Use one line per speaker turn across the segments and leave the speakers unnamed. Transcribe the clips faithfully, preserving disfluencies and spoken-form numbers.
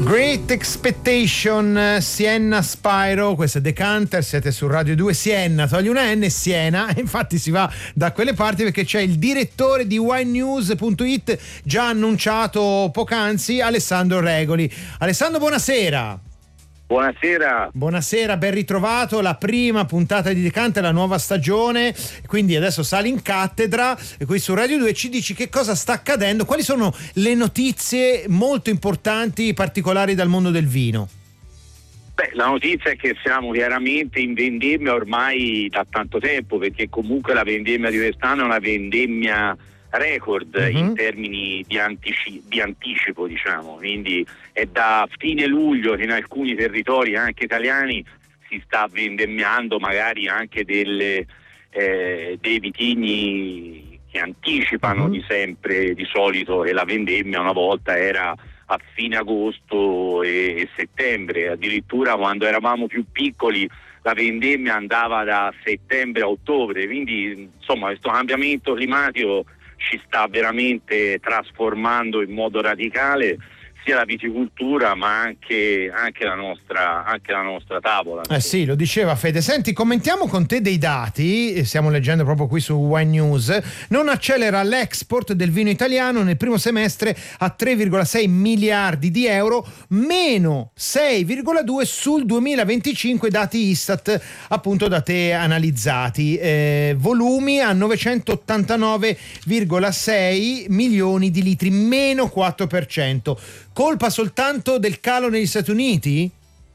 Great Expectation, Sienna Spyro, questo è Decanter, siete su Radio due. Sienna, togli una N, Siena, infatti si va da quelle parti perché c'è il direttore di wine news punto it, già annunciato poc'anzi, Alessandro Regoli. Alessandro, buonasera.
Buonasera.
Buonasera, ben ritrovato, la prima puntata di Decanter, la nuova stagione, quindi adesso sali in cattedra e qui su Radio due ci dici che cosa sta accadendo, quali sono le notizie molto importanti, particolari dal mondo del vino.
Beh, la notizia è che siamo chiaramente in vendemmia ormai da tanto tempo, perché comunque la vendemmia di quest'anno è una vendemmia record uh-huh. in termini di, antici- di anticipo, diciamo, quindi è da fine luglio che in alcuni territori anche italiani si sta vendemmiando magari anche delle, eh, dei vitigni che anticipano uh-huh. di sempre, di solito, e la vendemmia una volta era a fine agosto e, e settembre, addirittura quando eravamo più piccoli la vendemmia andava da settembre a ottobre, quindi insomma questo cambiamento climatico ci sta veramente trasformando in modo radicale sia la viticoltura ma anche, anche, la, nostra, anche la nostra tavola.
Eh sì, lo diceva Fede. Senti, commentiamo con te dei dati, stiamo leggendo proprio qui su Wine News. Non accelera l'export del vino italiano nel primo semestre a tre virgola sei miliardi di euro, meno sei virgola due sul duemilaventicinque, dati Istat appunto da te analizzati. Eh, volumi a novecentottantanove virgola sei milioni di litri, meno quattro per cento. Colpa soltanto del calo negli Stati Uniti?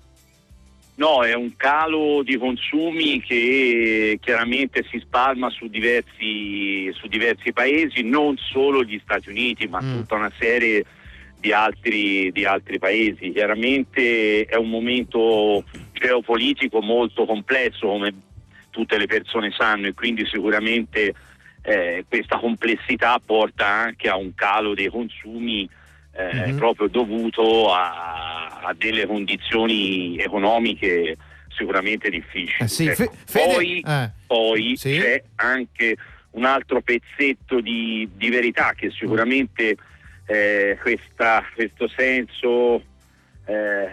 No, è un calo di consumi che chiaramente si spalma su diversi, su diversi paesi, non solo gli Stati Uniti, ma mm. tutta una serie di altri, di altri paesi. Chiaramente è un momento geopolitico molto complesso, come tutte le persone sanno, e quindi sicuramente eh, questa complessità porta anche a un calo dei consumi Eh, mm-hmm. proprio dovuto a, a delle condizioni economiche sicuramente difficili.
Eh sì,
ecco.
Fede...
Poi,
eh.
poi
sì.
c'è anche un altro pezzetto di, di verità che sicuramente eh, questa, questo senso eh,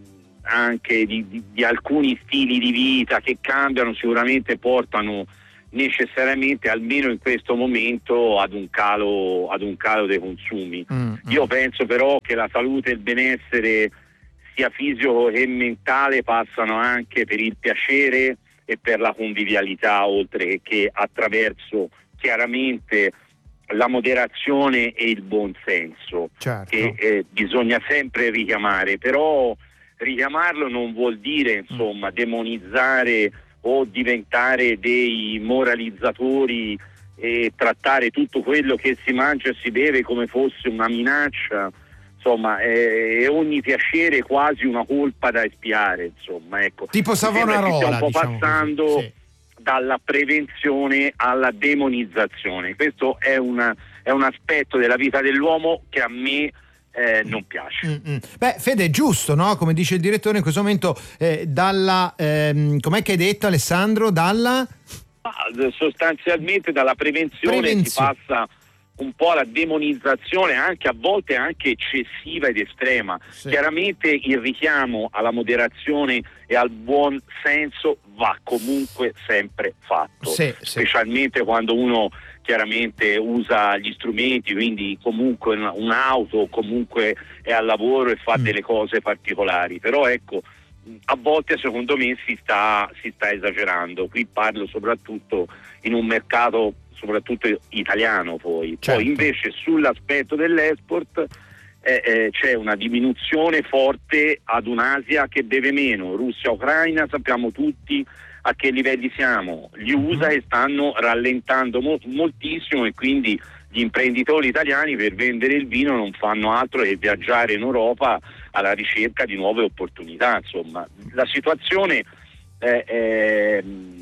anche di, di, di alcuni stili di vita che cambiano sicuramente portano necessariamente, almeno in questo momento, ad un calo ad un calo dei consumi. Mm, mm. Io penso però che la salute e il benessere sia fisico che mentale passano anche per il piacere e per la convivialità, oltre che attraverso chiaramente la moderazione e il buon senso, certo. che eh, bisogna sempre richiamare, però richiamarlo non vuol dire insomma mm. demonizzare o diventare dei moralizzatori e trattare tutto quello che si mangia e si beve come fosse una minaccia, insomma, è, è ogni piacere quasi una colpa da espiare, insomma, ecco.
Tipo Savonarola,
stiamo un po'
diciamo
passando
così, sì.
dalla prevenzione alla demonizzazione. Questo è, una, è un aspetto della vita dell'uomo che a me Eh, non piace.
Mm-mm. Beh, Fede, è giusto, no? Come dice il direttore in questo momento, eh, dalla ehm, com'è che hai detto, Alessandro? Dalla
ah, sostanzialmente dalla prevenzione, prevenzione si passa un po' alla demonizzazione, anche a volte anche eccessiva ed estrema. Sì. Chiaramente il richiamo alla moderazione e al buon senso va comunque sempre fatto, sì, specialmente sì. quando uno chiaramente usa gli strumenti, quindi comunque un'auto, comunque è al lavoro e fa mm. delle cose particolari, però ecco, a volte secondo me si sta, si sta esagerando. Qui parlo soprattutto in un mercato soprattutto italiano, poi certo. poi invece sull'aspetto dell'export eh, eh, c'è una diminuzione forte ad un'Asia che beve meno. Russia, Ucraina, sappiamo tutti a che livelli siamo. Gli U S A mm. stanno rallentando mo- moltissimo e quindi gli imprenditori italiani per vendere il vino non fanno altro che viaggiare in Europa alla ricerca di nuove opportunità. Insomma, la situazione è, è,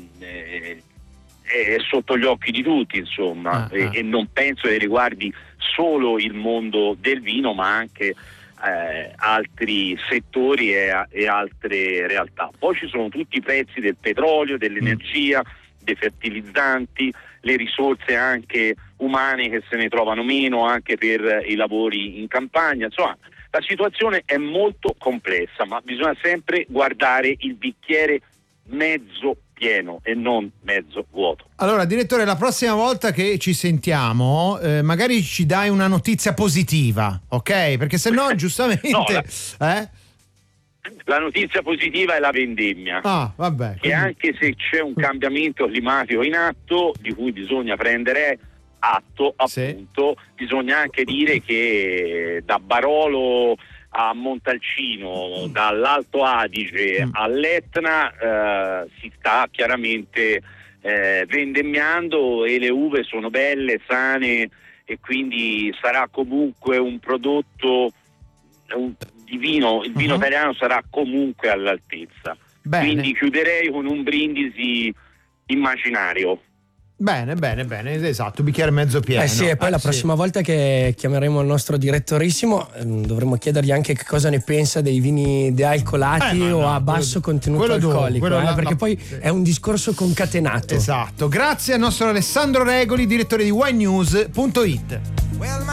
è, è sotto gli occhi di tutti, insomma, ah, e, ah. e non penso che riguardi solo il mondo del vino, ma anche Eh, altri settori e, e altre realtà. Poi ci sono tutti i prezzi del petrolio, dell'energia, mm. dei fertilizzanti, le risorse anche umane che se ne trovano meno anche per i lavori in campagna. Insomma, La situazione è molto complessa, ma bisogna sempre guardare il bicchiere mezzo pieno e non mezzo vuoto.
Allora, direttore, la prossima volta che ci sentiamo, eh, magari ci dai una notizia positiva, ok? Perché se no, giustamente...
no, la...
eh?
La notizia positiva è la vendemmia,
ah, vabbè,
che
quindi...
anche se c'è un cambiamento climatico in atto, di cui bisogna prendere atto, appunto, sì. Bisogna anche dire che da Barolo a Montalcino, dall'Alto Adige mm. all'Etna eh, si sta chiaramente eh, vendemmiando e le uve sono belle, sane, e quindi sarà comunque un prodotto un, di vino, il vino uh-huh. italiano sarà comunque all'altezza. Bene. Quindi chiuderei con un brindisi immaginario.
Bene, bene, bene, esatto, bicchiere mezzo pieno.
Eh sì, e poi eh, la prossima sì. volta che chiameremo il nostro direttorissimo ehm, dovremo chiedergli anche che cosa ne pensa dei vini dealcolati eh, o no, a basso quello, contenuto quello alcolico, quello eh, là, perché no, poi sì. è un discorso concatenato.
Esatto, grazie al nostro Alessandro Regoli, direttore di wine news punto it.